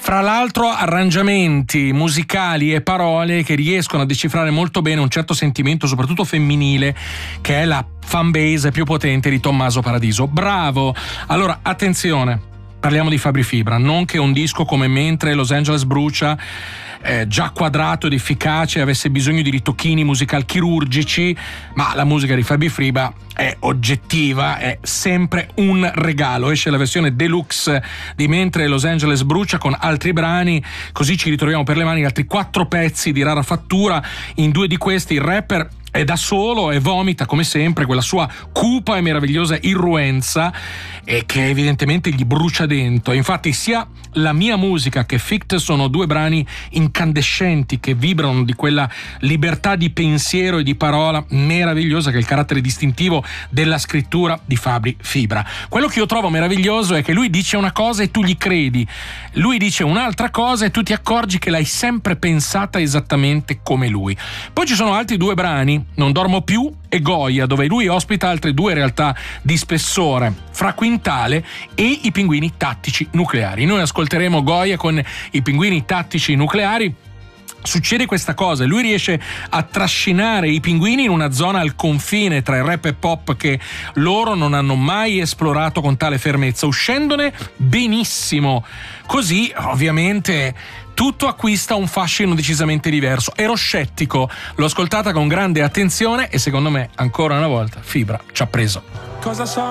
Fra l'altro arrangiamenti musicali e parole che riescono a decifrare molto bene un certo sentimento, soprattutto femminile, che è la fanbase più potente di Tommaso Paradiso. Bravo! Allora, attenzione, parliamo di Fabri Fibra, non che un disco come Mentre Los Angeles brucia, già quadrato ed efficace, avesse bisogno di ritocchini musical chirurgici, ma la musica di Fabri Fibra è oggettiva, è sempre un regalo. Esce la versione deluxe di Mentre Los Angeles brucia con altri brani, così ci ritroviamo per le mani altri 4 pezzi di rara fattura. In 2 di questi il rapper è da solo e vomita come sempre quella sua cupa e meravigliosa irruenza, e che evidentemente gli brucia dentro. Infatti sia La mia musica che Fict sono 2 brani incandescenti che vibrano di quella libertà di pensiero e di parola meravigliosa che è il carattere distintivo della scrittura di Fabri Fibra. Quello che io trovo meraviglioso è che lui dice una cosa e tu gli credi, lui dice un'altra cosa e tu ti accorgi che l'hai sempre pensata esattamente come lui. Poi ci sono altri 2 brani, Non dormo più e Goya, dove lui ospita altre 2 realtà di spessore, Fra Quintale e I Pinguini Tattici Nucleari. Noi ascolteremo Goya con I Pinguini Tattici Nucleari. Succede questa cosa, lui riesce a trascinare i Pinguini in una zona al confine tra il rap e pop che loro non hanno mai esplorato con tale fermezza, uscendone benissimo. Così ovviamente tutto acquista un fascino decisamente diverso. Ero scettico, l'ho ascoltata con grande attenzione e secondo me ancora una volta Fibra ci ha preso. Cosa so